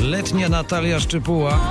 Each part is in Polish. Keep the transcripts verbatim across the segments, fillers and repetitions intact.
letnia Natalia Szczypuła.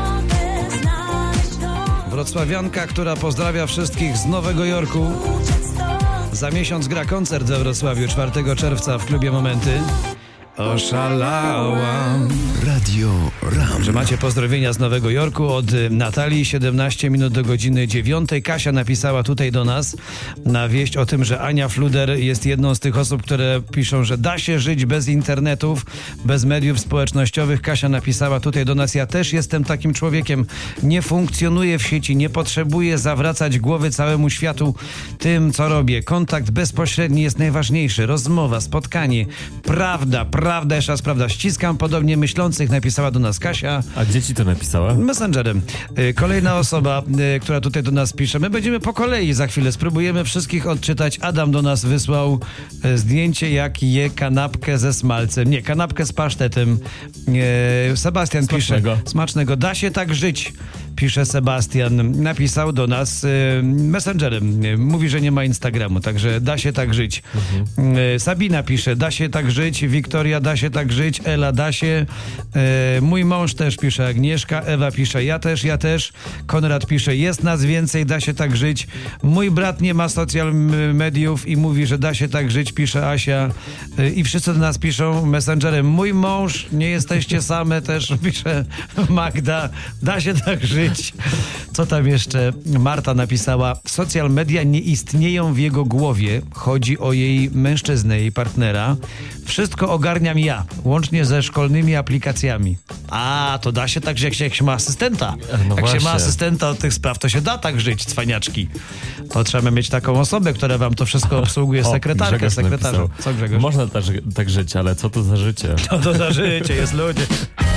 Wrocławianka, która pozdrawia wszystkich z Nowego Jorku. Za miesiąc gra koncert we Wrocławiu, czwartego czerwca w klubie Momenty. Oszalałam. Radio RAM. Że macie pozdrowienia z Nowego Jorku od Natalii, siedemnaście minut do godziny dziewiątej. Kasia napisała tutaj do nas na wieść o tym, że Ania Fluder jest jedną z tych osób, które piszą, że da się żyć bez internetów, bez mediów społecznościowych. Kasia napisała tutaj do nas: ja też jestem takim człowiekiem. Nie funkcjonuję w sieci, nie potrzebuję zawracać głowy całemu światu tym, co robię. Kontakt bezpośredni jest najważniejszy. Rozmowa, spotkanie, prawda, prawda. Prawda, jeszcze raz prawda. Ściskam podobnie myślących, napisała do nas Kasia. A gdzie ci to napisała? Messengerem. Kolejna osoba, która tutaj do nas pisze. My będziemy po kolei za chwilę. Spróbujemy wszystkich odczytać. Adam do nas wysłał zdjęcie, jak je kanapkę ze smalcem. Nie, kanapkę z pasztetem. Sebastian Smacznego. pisze. Smacznego. Da się tak żyć, pisze Sebastian. Napisał do nas messengerem. Mówi, że nie ma Instagramu, także da się tak żyć. Mhm. Sabina pisze. Da się tak żyć. Wiktoria, da się tak żyć. Ela, da się. E, mój mąż też pisze. Agnieszka. Ewa pisze. Ja też, ja też. Konrad pisze. Jest nas więcej, da się tak żyć. Mój brat nie ma social mediów i mówi, że da się tak żyć, pisze Asia. E, I wszyscy do nas piszą messengerem. Mój mąż, nie jesteście same, też pisze Magda. Da się tak żyć. Co tam jeszcze? Marta napisała. Social media nie istnieją w jego głowie. Chodzi o jej mężczyznę, jej partnera. Wszystko ogarniam ja, łącznie ze szkolnymi aplikacjami. A, to da się tak, że jak się, jak się ma asystenta. No jak właśnie. się ma asystenta od tych spraw, to się da tak żyć, cwaniaczki. To trzeba mieć taką osobę, która wam to wszystko obsługuje, O, sekretarkę, Grzegorz sekretarza. napisał. Co Grzegorz? Można tak, tak żyć, ale co to za życie? No to za życie jest, ludzie.